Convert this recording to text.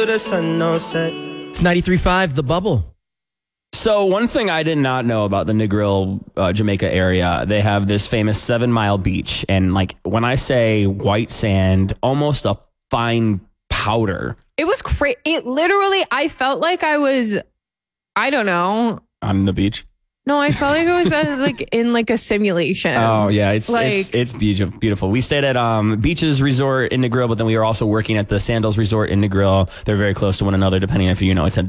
till the sun don't set. It's 93.5 The Bubble. So one thing I did not know about the Negril, Jamaica area, they have this famous 7 Mile beach. And like when I say white sand, almost a fine powder. It was crazy. It literally, I felt like I was, I don't know. On the beach? No, I felt like it was like in like a simulation. Oh yeah, it's like, it's beautiful. We stayed at Beaches Resort in Negril, but then we were also working at the Sandals Resort in Negril. They're very close to one another, depending if you know it's a